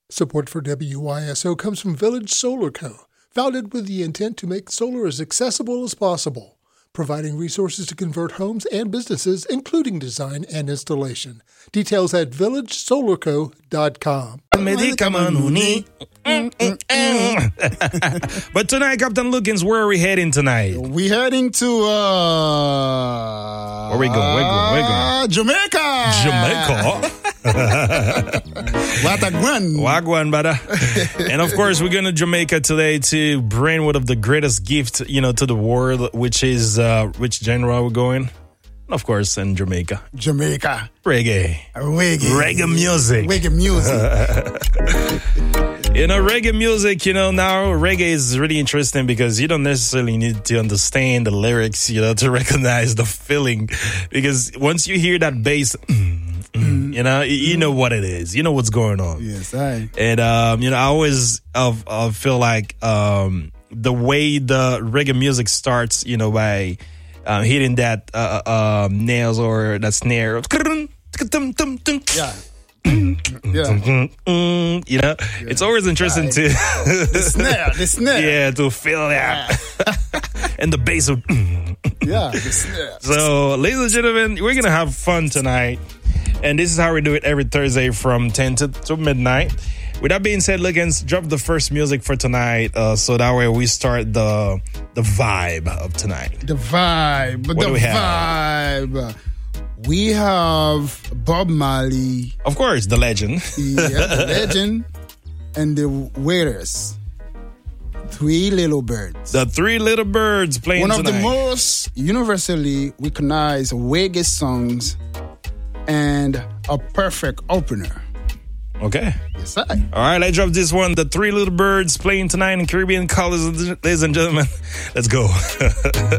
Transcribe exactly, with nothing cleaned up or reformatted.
Support for W Y S O comes from Village Solar Co., founded with the intent to make solar as accessible as possible, providing resources to convert homes and businesses, including design and installation. Details at village solar co dot com. But tonight, Captain Lukens, where are we heading tonight? We heading to uh Where we going? Where going? Where going? Jamaica. Jamaica. Wagwan. Wagwan, brother. And of course, we're going to Jamaica today to bring one of the greatest gifts, you know, to the world, which is uh, which genre we're going? Of course, in Jamaica. Jamaica. Reggae. Reggae. Reggae music. Reggae music. You know, reggae music, you know, now reggae is really interesting because you don't necessarily need to understand the lyrics, you know, to recognize the feeling. Because once you hear that bass, mm, you know, you know what it is. You know what's going on. Yes, I. And, um, you know, I always uh, uh, feel like um, the way the reggae music starts, you know, by uh, hitting that uh, uh, nails or that snare. Yeah. Yeah. You know, yeah. It's always interesting to the snare, the snare. Yeah, to feel that. And the bass of yeah, the snare. So, ladies and gentlemen, we're gonna have fun tonight. And this is how we do it every Thursday from ten to, to midnight. With that being said, Lukens, drop the first music for tonight, uh, so that way we start the the vibe of tonight. The vibe, what the do we have? vibe. We have Bob Marley. Of course, the legend. Yeah, the legend. And the Wailers. Three Little Birds. The Three Little Birds playing One of tonight. the most universally recognized reggae songs and a perfect opener. Okay. Yes, I. All right, I dropped this one. The Three Little Birds playing tonight in Caribbean Colors, ladies and gentlemen. Let's go.